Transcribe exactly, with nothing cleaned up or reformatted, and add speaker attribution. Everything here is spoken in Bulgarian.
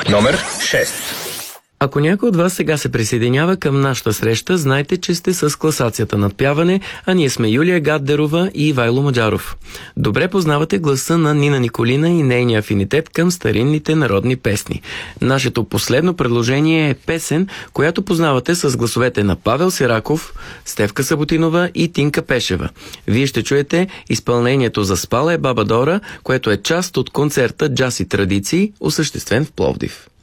Speaker 1: Номер шест.
Speaker 2: Ако някой от вас сега се присъединява към нашата среща, знайте, че сте с класацията надпяване, а ние сме Юлия Гаддерова и Ивайло Маджаров. Добре познавате гласа на Нина Николина и нейния афинитет към старинните народни песни. Нашето последно предложение е песен, която познавате с гласовете на Павел Сираков, Стефка Саботинова и Тинка Пешева. Вие ще чуете изпълнението за Спала е баба Дора, което е част от концерта Джаз и традиции, осъществен в Пловдив.